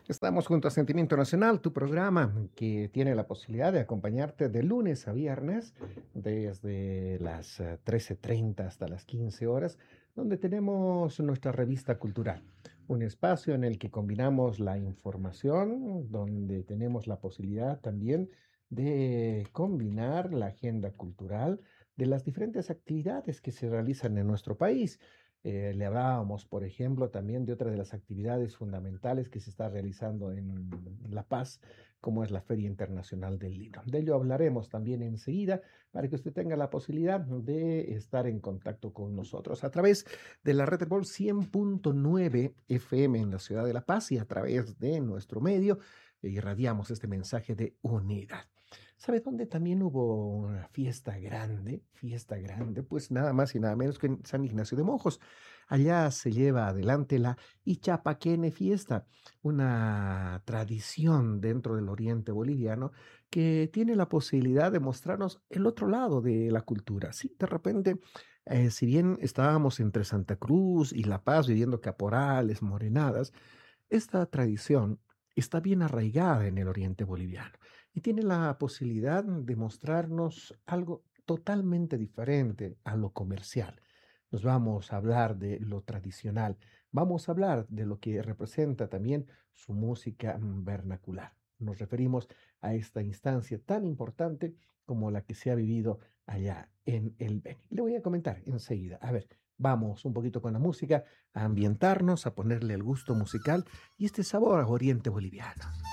Estamos junto a Sentimiento Nacional, tu programa que tiene la posibilidad de acompañarte de lunes a viernes desde las 13:30 hasta las 15 horas, donde tenemos nuestra revista cultural, un espacio en el que combinamos la información, donde tenemos la posibilidad también de combinar la agenda cultural de las diferentes actividades que se realizan en nuestro país. Le hablábamos, por ejemplo, también de otra de las actividades fundamentales que se está realizando en La Paz, como es la Feria Internacional del Libro. De ello hablaremos también enseguida para que usted tenga la posibilidad de estar en contacto con nosotros a través de la red de Bol 100.9 FM en la ciudad de La Paz y a través de nuestro medio irradiamos este mensaje de unidad. ¿Sabe dónde también hubo una fiesta grande? Fiesta grande, pues nada más y nada menos que en San Ignacio de Mojos. Allá se lleva adelante la Ichapaquene Fiesta, una tradición dentro del oriente boliviano que tiene la posibilidad de mostrarnos el otro lado de la cultura. Sí, de repente, si bien estábamos entre Santa Cruz y La Paz viviendo caporales, morenadas, esta tradición está bien arraigada en el oriente boliviano y tiene la posibilidad de mostrarnos algo totalmente diferente a lo comercial. Nos vamos a hablar de lo tradicional, vamos a hablar de lo que representa también su música vernacular. Nos referimos a esta instancia tan importante como la que se ha vivido allá en el Beni. Le voy a comentar enseguida. A ver, vamos un poquito con la música, a ambientarnos, a ponerle el gusto musical y este sabor a oriente boliviano.